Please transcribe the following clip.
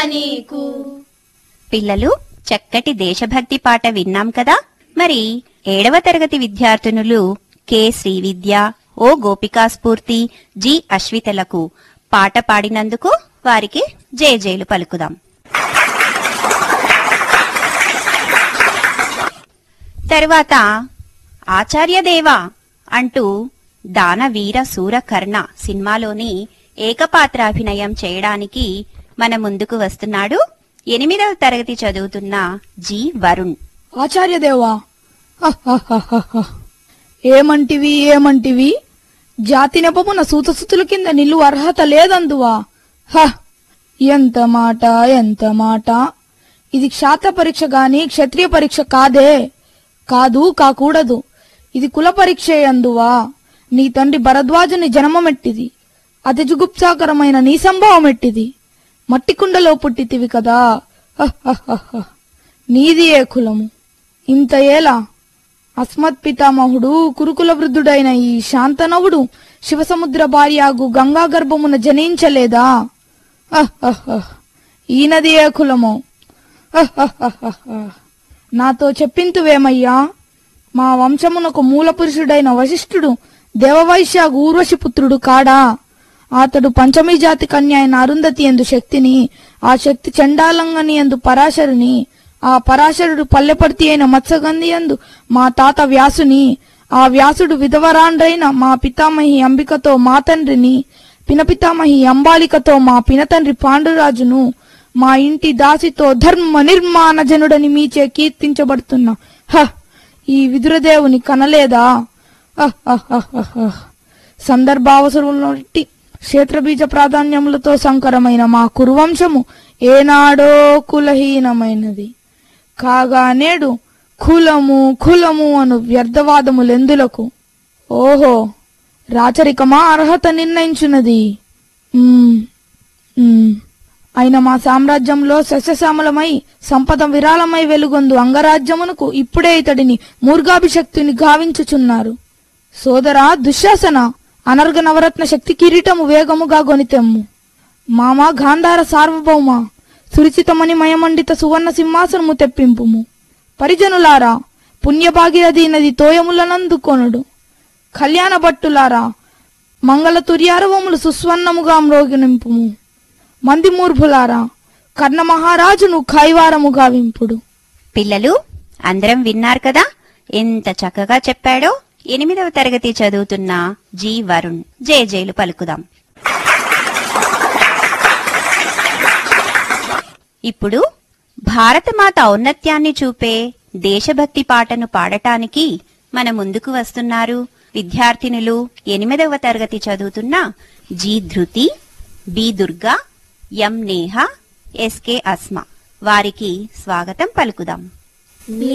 నీకు. పిల్లలు, చక్కటి దేశభక్తి పాట విన్నాం కదా. మరి 7వ తరగతి విద్యార్థినులు కె శ్రీవిద్య, ఓ గోపికా స్ఫూర్తి, జి అశ్వితలకు పాట పాడినందుకు వారికి జయజయలు పలుకుదాం. తరువాత ఆచార్యదేవా అంటూ దానవీర సూరకర్ణ సినిమాలోని ఏకపాత్రాభినయం చేయడానికి మన ముందుకు వస్తున్నాడు 8వ తరగతి చదువుతున్న జి వరుణ్. ఆచార్యదేవా, ఏమంటివి జాతి నెపమున సూతసుతుల కింద నిల్లు అర్హత లేదందువా. ఎంత మాట. ఇది క్షాత్ర పరీక్ష గాని క్షత్రియ పరీక్ష కాదే. కాకూడదు. ఇది కుల పరీక్షే అందువా. నీ తండ్రి భరద్వాజుని జన్మమెట్టిది. అతి జుగుప్సాకరమైన నీ సంభవమెట్టిది. మట్టి కుండలో పుట్టితివి కదా. నీది ఏ కులము? ఇంత ఏలా అస్మత్ పితామహుడు కురుకుల వృద్ధుడైన ఈ శాంతనవుడు శివసముద్ర భార్యాగు గంగా గర్భమున జనించలేదా? ఈనది ఏ కులమో? నాతో చెప్పింతువేమయ్యా. మా వంశమునకు మూల పురుషుడైన వశిష్ఠుడు దేవవైశ్యాగు ఊర్వశి పుత్రుడు కాడా? అతడు పంచమీ జాతి కన్య అయిన అరుంధతి ఎందు శక్తిని, ఆ శక్తి చండాలంగని ఎందు పరాశరుని, ఆ పరాశరుడు పల్లెపర్తి అయిన మత్స్యగంధి ఎందు మా తాత వ్యాసుని, ఆ వ్యాసుడు విధవరాండ్రైన మా పితామహి అంబికతో మా తండ్రిని, పినపితామహి అంబాలికతో మా పినతండ్రి పాండురాజును, మా ఇంటి దాసితో ధర్మ నిర్మాణ జనుడని మీచే కీర్తించబడుతున్నా ఈ విదురదేవుని కనలేదా? సందర్భావసరములటి క్షేత్రబీజ ప్రాధాన్యములతో సంకరమైన మా కురువంశము ఏనాడో కులహీనమైనది కాగా నేడు కులము అను వ్యర్థవాదములెందులకు? ఓహో, రాచరికమా అర్హత నిర్ణయించున్నది. అయిన మా సామ్రాజ్యంలో సస్యశ్యామలమై సంపద విరాళమై వెలుగొందు అంగరాజ్యమునకు ఇప్పుడే ఇతడిని మూర్ఘాభిషక్తుని గావించుచున్నారు. సోదరా దుశ్శాసన, అనర్గ నవరత్న శక్తి కిరీటము వేగముగా గొనితెమ్ము. మామా గాంధార సార్వభౌమ, సురిచితమణి మయమండిత సువర్ణ సింహాసనము తెప్పింపుము. పరిజనులారా, పుణ్యభాగీరథి నది తోయములనందుకొనుడు. కళ్యాణ భట్టులారా, మంగళ తుర్యారవములు సుస్వర్ణముగా మ్రోగినింపుము. మంది మూర్ఖులారా, కర్ణ మహారాజును కైవారముగా వింపుడు. పిల్లలు, అందరం విన్నారు కదా ఎంత చక్కగా చెప్పాడో 8వ తరగతి చదువుతున్న జి వరుణ్. జయజయలు పలుకుదాం. ఇప్పుడు భారతమాత ఔన్నత్యాన్ని చూపే దేశభక్తి పాటను పాడటానికి మన ముందుకు వస్తున్నారు విద్యార్థినులు 8వ తరగతి చదువుతున్న జి ధృతి, బి దుర్గా, ఎం నేహ, ఎస్కే అస్మా. వారికి స్వాగతం పలుకుదాం.